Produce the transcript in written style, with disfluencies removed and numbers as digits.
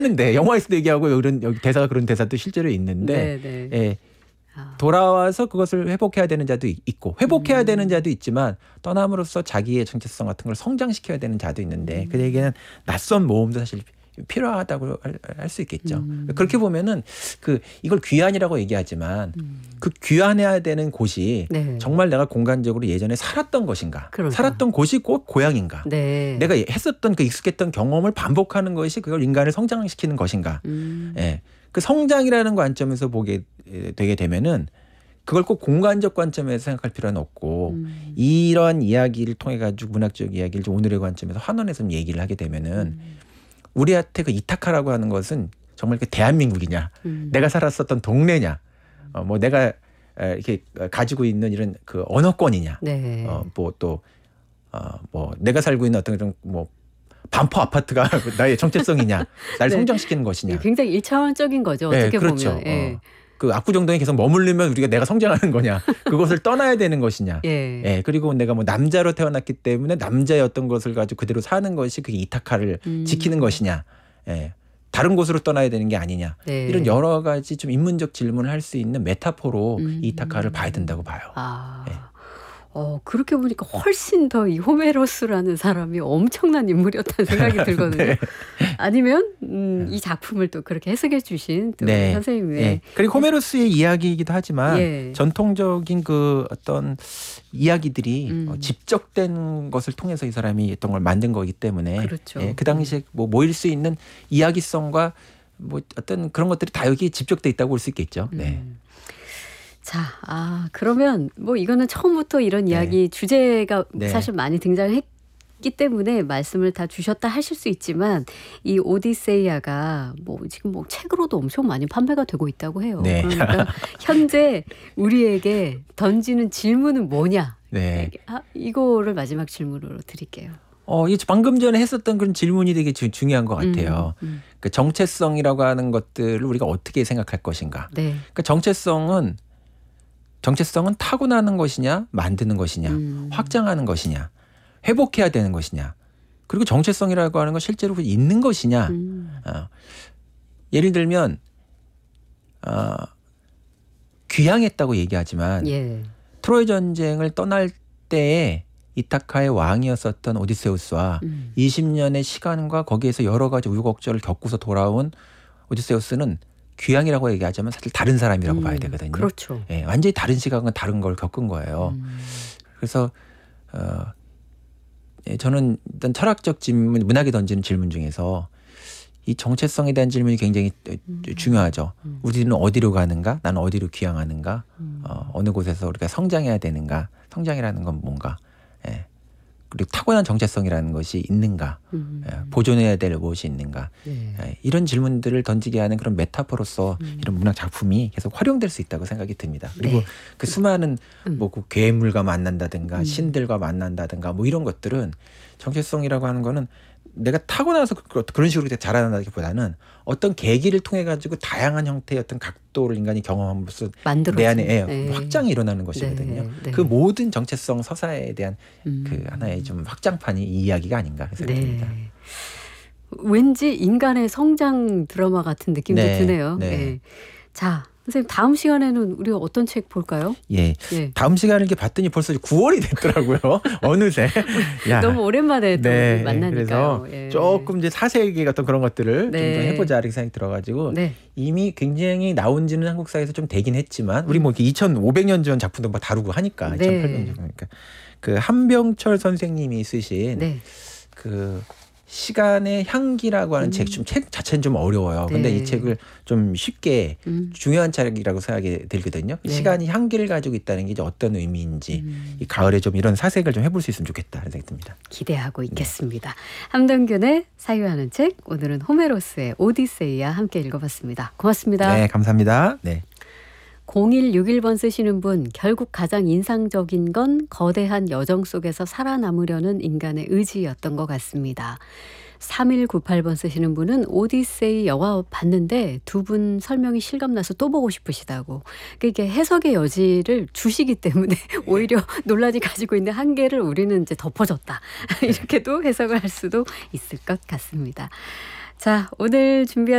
하는데 영화에서도 얘기하고 이런 여기 대사가 그런 대사도 실제로 있는데 네네. 예, 돌아와서 그것을 회복해야 되는 자도 있고 회복해야 되는 자도 있지만 떠남으로써 자기의 정체성 같은 걸 성장시켜야 되는 자도 있는데 그 얘기는 낯선 모험도 사실 필요하다고 할 수 있겠죠. 그렇게 보면은 이걸 귀환이라고 얘기하지만 그 귀환해야 되는 곳이 네. 정말 내가 공간적으로 예전에 살았던 것인가, 그러니까. 살았던 곳이 곧 고향인가, 네. 내가 했었던 그 익숙했던 경험을 반복하는 것이 그걸 인간을 성장시키는 것인가. 예. 그 성장이라는 관점에서 보게 되게 되면은 그걸 꼭 공간적 관점에서 생각할 필요는 없고 이런 이야기를 통해 가지고 문학적 이야기를 좀 오늘의 관점에서 환원해서 좀 얘기를 하게 되면은 우리한테 그 이타카라고 하는 것은 정말 그 대한민국이냐, 내가 살았었던 동네냐, 뭐 내가 이렇게 가지고 있는 이런 그 언어권이냐, 네. 뭐 또 뭐 내가 살고 있는 어떤 그런 뭐 반포 아파트가 나의 정체성이냐, 날 네. 성장시키는 것이냐. 굉장히 일차원적인 거죠. 어떻게 그렇죠. 보면. 예. 그 압구정동에 계속 머무르면 내가 성장하는 거냐, 그것을 떠나야 되는 것이냐. 예. 그리고 내가 뭐 남자로 태어났기 때문에 남자의 어떤 것을 가지고 그대로 사는 것이 그게 이타카를 지키는 것이냐. 다른 곳으로 떠나야 되는 게 아니냐. 네. 이런 여러 가지 좀 인문적 질문을 할 수 있는 메타포로 이타카를 봐야 된다고 봐요. 그렇게 보니까 훨씬 더 이 호메로스라는 사람이 엄청난 인물이었다는 생각이 들거든요. 네. 아니면 이 작품을 또 그렇게 해석해 주신 또 선생님의 그리고 호메로스의 이야기이기도 하지만 예. 전통적인 그 어떤 이야기들이 집적된 것을 통해서 이 사람이 어떤 걸 만든 거기 때문에 그렇죠. 그 당시에 뭐 모일 수 있는 이야기성과 뭐 어떤 그런 것들이 다 여기 집적돼 있다고 볼 수 있겠죠. 네. 자, 그러면 뭐 이거는 처음부터 이런 이야기 주제가 사실 많이 등장했기 때문에 말씀을 다 주셨다 하실 수 있지만 이 오디세이아가 뭐 지금 뭐 책으로도 엄청 많이 판매가 되고 있다고 해요. 네. 그러니까 현재 우리에게 던지는 질문은 뭐냐? 네. 이거를 마지막 질문으로 드릴게요. 이 방금 전에 했었던 그런 질문이 되게 중요한 것 같아요. 그 정체성이라고 하는 것들을 우리가 어떻게 생각할 것인가. 네. 그 정체성은 타고나는 것이냐, 만드는 것이냐, 확장하는 것이냐, 회복해야 되는 것이냐, 그리고 정체성이라고 하는 건 실제로 있는 것이냐. 예를 들면 귀향했다고 얘기하지만 트로이 전쟁을 떠날 때에 이타카의 왕이었었던 오디세우스와 20년의 시간과 거기에서 여러 가지 우여곡절을 겪고서 돌아온 오디세우스는 귀향이라고 얘기하자면 사실 다른 사람이라고 봐야 되거든요. 그렇죠. 완전히 다른 시각은 다른 걸 겪은 거예요. 그래서 저는 일단 철학적 질문, 문학이 던지는 질문 중에서 이 정체성에 대한 질문이 굉장히 중요하죠. 우리는 어디로 가는가? 나는 어디로 귀향하는가? 어느 곳에서 우리가 성장해야 되는가? 성장이라는 건 뭔가? 그리고 타고난 정체성이라는 것이 있는가? 보존해야 될 무엇이 있는가? 이런 질문들을 던지게 하는 그런 메타포로서 이런 문학 작품이 계속 활용될 수 있다고 생각이 듭니다. 그리고 그 수많은 뭐 그 괴물과 만난다든가 신들과 만난다든가 뭐 이런 것들은 정체성이라고 하는 거는 내가 타고나서 그런 식으로 자라나기보다는 어떤 계기를 통해 가지고 다양한 형태의 어떤 각도를 인간이 경험하면서 내 안에 확장이 일어나는 것이거든요. 그 모든 정체성 서사에 대한 그 하나의 좀 확장판이 이 이야기가 아닌가 생각이 듭니다. 왠지 인간의 성장 드라마 같은 느낌도 드네요. 자, 선생님 다음 시간에는 우리가 어떤 책 볼까요? 다음 시간을 이렇게 봤더니 벌써 9월이 됐더라고요. 어느새. 너무 오랜만에 또 만나니까요. 그래서 조금 이제 사색의 어떤 그런 것들을 좀 더 해보자 이렇게 생각이 들어가지고 이미 굉장히 나온 지는 한국사에서 좀 되긴 했지만 우리 뭐 2,500년 전 작품도 막 다루고 하니까 2,800년 전 그러니까 그 한병철 선생님이 쓰신 그 시간의 향기라고 하는 책 자체는 좀 어려워요. 근데 이 책을 좀 쉽게 중요한 책이라고 생각이 들거든요. 시간이 향기를 가지고 있다는 게 이제 어떤 의미인지 이 가을에 좀 이런 사색을 좀 해볼 수 있으면 좋겠다 생각이 듭니다. 기대하고 있겠습니다. 함동균의 사유하는 책, 오늘은 호메로스의 오디세이아 함께 읽어봤습니다. 고맙습니다. 네, 감사합니다. 0161번 쓰시는 분, 결국 가장 인상적인 건 거대한 여정 속에서 살아남으려는 인간의 의지였던 것 같습니다. 3198번 쓰시는 분은 오디세이 영화 봤는데 두 분 설명이 실감나서 또 보고 싶으시다고. 이게 해석의 여지를 주시기 때문에 오히려 논란이 가지고 있는 한계를 우리는 이제 덮어줬다. 이렇게도 해석을 할 수도 있을 것 같습니다. 자, 오늘 준비한